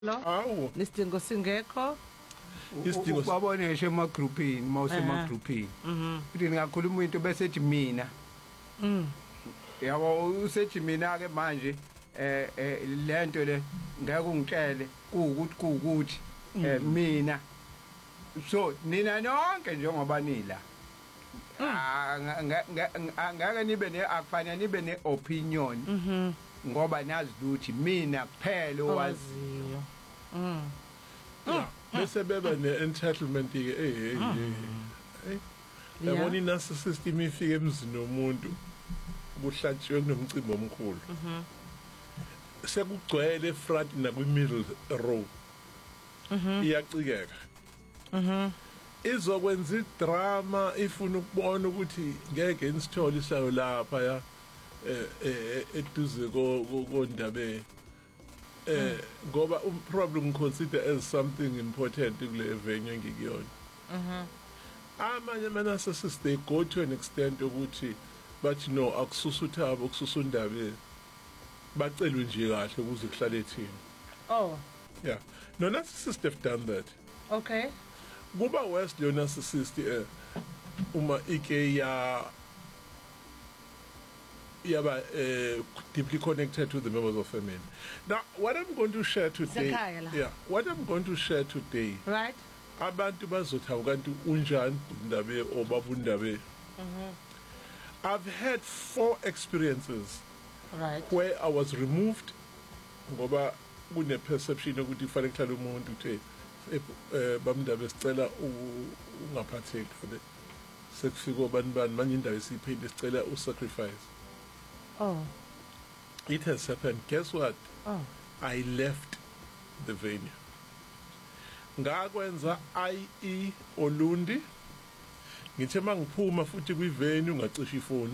Awu Nesidingo singekho. isidingo babone ngisho emagroupini mawusemagroupini uthi ngakhuluma into bese ethi mina yabo usethi mina ke manje lento le ngeke ungitshele ukuthi mina so nina nonke njengoba nila ngeke nibe ne akufanele nibe ne opinion ngoba nazi ukuthi mina kuphela owaziyo bese beba ne-entitlement ke yabona i-narcissist ifike emzini womuntu kuhlatshiwe kunomcimbi omkhulu sekugcwele efront nakwi-middle row iyacikeka izokwenza idrama ifuna ukubona ukuthi ngeke nisithole isayo lapha ya eduze kondabe ngoba problem consider as something important kule venue ngikuyona amanye ama-narcissists they go to an extent ukuthi bathi no akususa uthabo akususa undabe bacelwe nje kahle ukuze kuhlale ethini yeah no narcissist have done that Okay. kuba worse leyo narcissist uma ike yaba deeply connected to the members of family. Now, what I'm going to share today, what I'm going to share today, Right. abantu bazothawu kanti unjani Ndabe or Babu Ndabe. I've had 4 experiences Right. where I was removed ngoba kune perception ukuthi fanele kuhlale umuntu uthe bamndabe sicela ungaphatheki ngabe sekufika abantu manje indawo esiphinde sicela usacrifice. It has happened. Guess what? I left the venue. Ngakwenza IE Olundi. Ngithe mangiphuma futhi kwivenue ngacisha ifoni.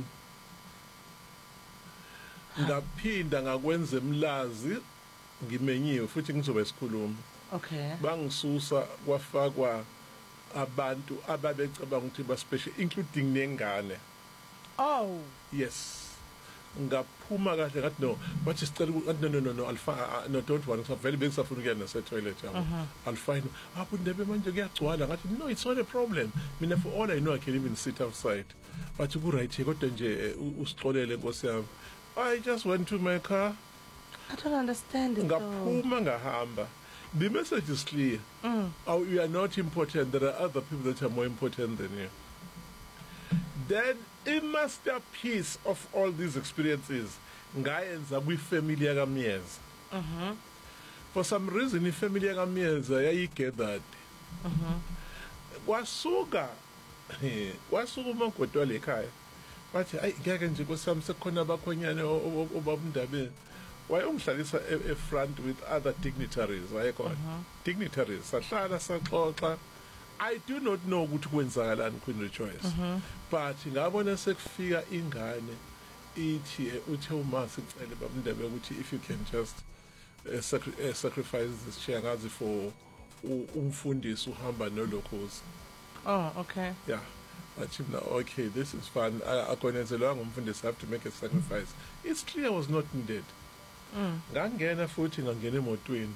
Ngaphinda ngakwenza emlazi ngimenyiwe futhi ngizobe sikhuluma. Okay. Bangisusa kwafakwa abantu ababecabanga ukuthi ba special including nengane. Yes. Ngaphuma kahle ngathi no wathi sicela no no don't worry vele bengisafuna ukuya nase toilet yabo I'll find Ndebe manje kuyagcwala ngathi no it's not a problem mina for all I know I can even sit outside bathi ku right kodwa nje usixolele nkosi yami I just went to my car I don't understand it. Ngaphuma ngahamba the message is clear you are not important, there are other people that are more important than you. Then a masterpiece of all these experiences ngayenza kwi-family yakamyeza for some reason ifamily yakamyeza yayigathered kwasuka umakoti wale ekhaya bathi ayi ngeke nje kwesami sekhona abakhonyane obabundabeni wayongihlalisa efront with other dignitaries wayekhona dignitaries sahlala saxoxa I do not know ukuthi kwenzakalani Queen Rejoice but ngabona sekufika ingane ithi uthe uma sicela babundebe ukuthi if you can just sacrifice this chair ngazi for umfundisi uhamba nolokhozi. Okay. Yeah. But okay, this is fun. Akonenzelwa ngumfundisi have to make a sacrifice. It's clear I was not needed. Ngangena futhi ngangena emotweni.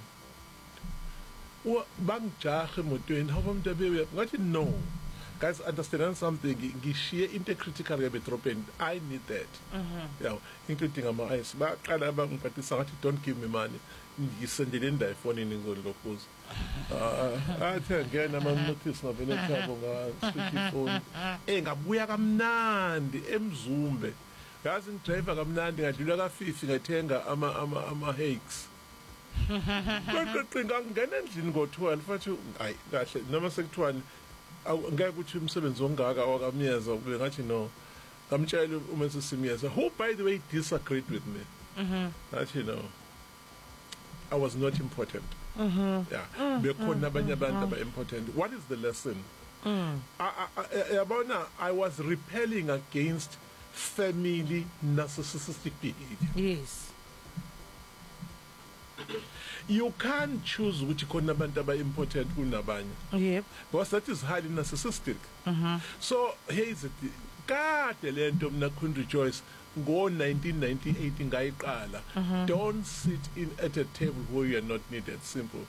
Bangijahe emotweni hamba Ndabe ngathi no guys understand something ngishiye into critical yebedropeni I need that yeah including ama eyes baqala bangiphathisa ngathi don't give me money ngisendele indawo efonini ngizolokhuza athe ngena ama notice ngavele thabo nga-switch ifoni ngabuya kamnandi eMzumbe yazi ngidriver kamnandi ngadlula kafifi ngathenga ama hakes Kodwa ngingena endlini ngo12 futhi hayi kahle noma sekuthiwani ngeke ukuthi umsebenzi ongaka wakamyeza ube ngathi no ngamtshela umenze simyeza who by the way disagreed with me ngathi no I was not important yeah bekhona abanye abantu aba important. What is the lesson? Yabona I was repelling against family narcissistic behavior. Yes. You can't choose which khona abantu aba important kunabanye. Yep. Because that is highly narcissistic. So here is it. kade lento mina Quincy Joyce ngo-1998 ngayiqala. Don't sit in at a table where you are not needed. Simple.